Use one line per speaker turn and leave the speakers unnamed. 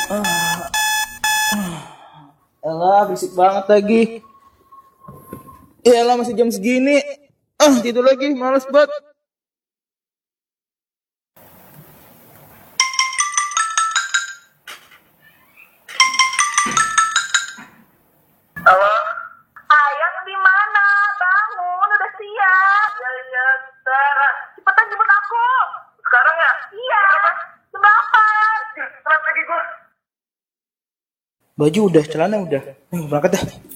Ah, elah, berisik banget lagi. Iyalah, masih jam segini. Tidur lagi, males banget.
Halo? Ayang di mana? Bangun, udah siap. Ya, iya, bentar. Cepetan jemput aku. Sekarang ya? Iya. Jam 8. Telat lagi gua.
Baju udah, celana udah. Berangkat dah.